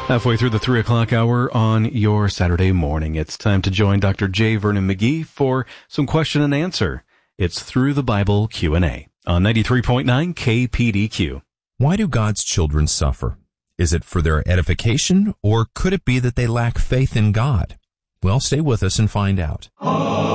Halfway through the 3 o'clock hour on your Saturday morning, it's time to join Dr. J. Vernon McGee for some question and answer. It's Through the Bible Q&A on 93.9 KPDQ. Why do God's children suffer? Is it for their edification, or could it be that they lack faith in God? Well, stay with us and find out.